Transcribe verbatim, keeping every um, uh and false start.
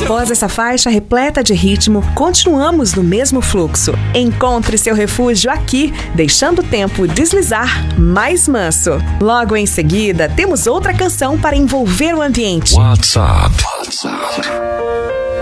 Após essa faixa repleta de ritmo, continuamos no mesmo fluxo. Encontre seu refúgio aqui, deixando o tempo deslizar mais manso. Logo em seguida, temos outra canção para envolver o ambiente. WhatsApp. WhatsApp.